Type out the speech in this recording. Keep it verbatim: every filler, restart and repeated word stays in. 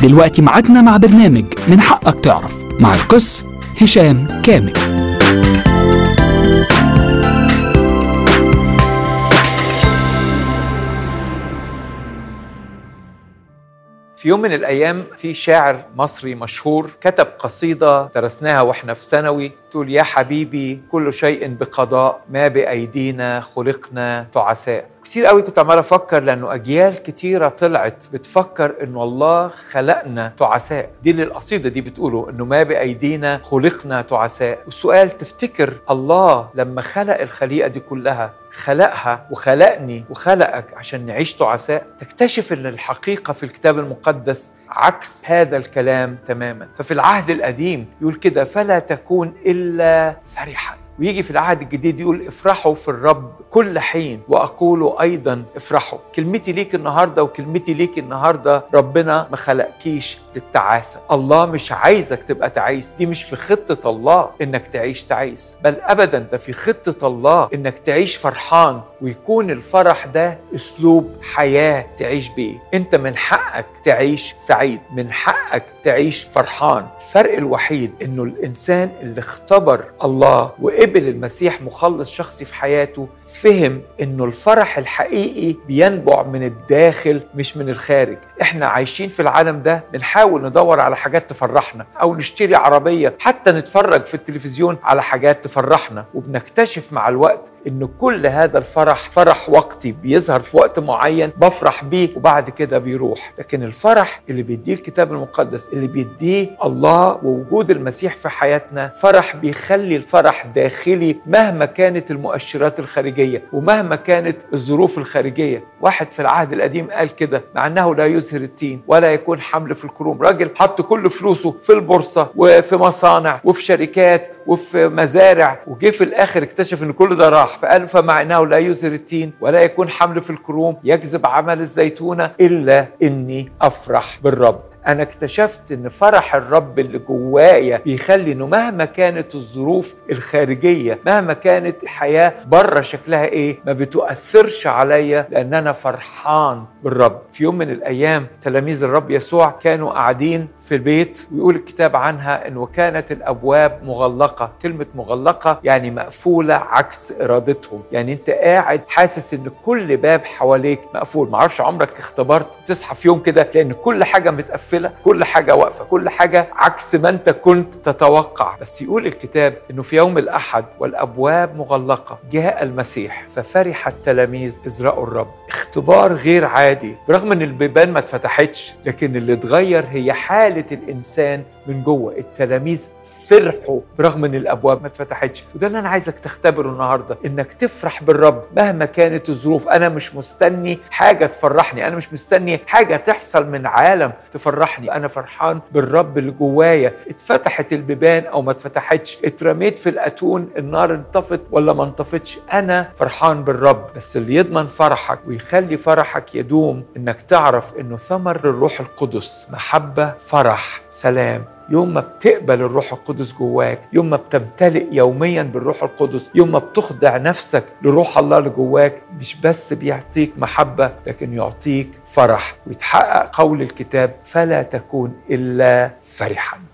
دلوقتي ميعادنا مع برنامج من حقك تعرف مع القس هشام كامل. في يوم من الأيام في شاعر مصري مشهور كتب قصيدة درسناها وإحنا في ثانوي تقول: يا حبيبي كل شيء بقضاء، ما بأيدينا خلقنا تعساء. كتير قوي كنت عمال أفكر، لأنه أجيال كتيرة طلعت بتفكر إنه الله خلقنا تعساء. دي اللي القصيدة دي بتقوله، إنه ما بأيدينا خلقنا تعساء. والسؤال، تفتكر الله لما خلق الخليقة دي كلها خلقها وخلقني وخلقك عشان نعيش تعساء؟ تكتشف إن الحقيقة في الكتاب المقدس عكس هذا الكلام تماما. ففي العهد القديم يقول كده: فلا تكون إلا فرحا. ويجي في العهد الجديد يقول: افرحوا في الرب كل حين وأقول أيضا افرحوا. كلمتي ليك النهاردة وكلمتي ليك النهاردة، ربنا ما خلقكيش للتعاسة. الله مش عايزك تبقى تعيس، دي مش في خطة الله إنك تعيش تعيس، بل أبدا ده في خطة الله إنك تعيش فرحان، ويكون الفرح ده أسلوب حياة تعيش بيه. أنت من حقك تعيش سعيد، من حقك تعيش فرحان. الفرق الوحيد إنه الإنسان اللي اختبر الله وقبل المسيح مخلص شخصي في حياته فهم إنه الفرح الحقيقي بينبع من الداخل مش من الخارج. إحنا عايشين في العالم ده بنحاول ندور على حاجات تفرحنا، أو نشتري عربية، حتى نتفرج في التلفزيون على حاجات تفرحنا، وبنكتشف مع الوقت إنه كل هذا الفرح فرح وقتي بيظهر في وقت معين بفرح بيه وبعد كده بيروح. لكن الفرح اللي بيديه الكتاب المقدس، اللي بيديه الله ووجود المسيح في حياتنا، فرح بيخلي الفرح داخلي مهما كانت المؤشرات الخارجية ومهما كانت الظروف الخارجية. واحد في العهد القديم قال كده: مع أنه لا يزهر التين ولا يكون حمل في الكروم. راجل حط كل فلوسه في البورصة وفي مصانع وفي شركات وفي مزارع، وجه في الآخر اكتشف أن كل ده راح. فقال: فمع أنه لا يزهر التين ولا يكون حمل في الكروم يجذب عمل الزيتونة إلا إني أفرح بالرب. أنا اكتشفت إن فرح الرب اللي جوايا بيخلي إنه مهما كانت الظروف الخارجية، مهما كانت الحياة بره شكلها إيه، ما بتؤثرش عليا، لأن أنا فرحان بالرب. في يوم من الأيام تلاميذ الرب يسوع كانوا قاعدين في البيت، ويقول الكتاب عنها إنه كانت الأبواب مغلقة. كلمة مغلقة يعني مقفولة عكس إرادتهم. يعني أنت قاعد حاسس إن كل باب حواليك مقفول. معرفش عمرك اختبرت تصحى في يوم كده لأن كل حاجة متقفلة، كل حاجة واقفة، كل حاجة عكس ما أنت كنت تتوقع. بس يقول الكتاب إنه في يوم الأحد والأبواب مغلقة جاء المسيح ففرح التلاميذ إذ رأوا الرب. اختبار غير عادي، برغم إن البيبان ما اتفتحتش، لكن اللي اتغير هي حالة الإنسان من جوه. التلاميذ فرحوا برغم ان الابواب ما اتفتحتش. وده اللي انا عايزك تختبره النهارده، انك تفرح بالرب مهما كانت الظروف. انا مش مستني حاجه تفرحني، انا مش مستني حاجه تحصل من عالم تفرحني. انا فرحان بالرب اللي جوايا. اتفتحت البيبان او ما اتفتحتش، اترميت في الاتون النار انطفت ولا ما انطفتش، انا فرحان بالرب. بس اللي يضمن فرحك ويخلي فرحك يدوم انك تعرف انه ثمر الروح القدس محبه، فرح، سلام. يوم ما بتقبل الروح القدس جواك، يوم ما بتمتلئ يوميا بالروح القدس، يوم ما بتخضع نفسك لروح الله اللي جواك، مش بس بيعطيك محبة لكن يعطيك فرح. ويتحقق قول الكتاب: فلا تكون إلا فرحا.